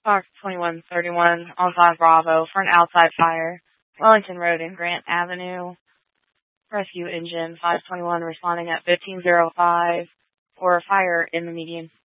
Fox 2131 on 5 Bravo for an outside fire. Wellington Road and Grant Avenue. Rescue engine 521 responding at 1505 for a fire in the median.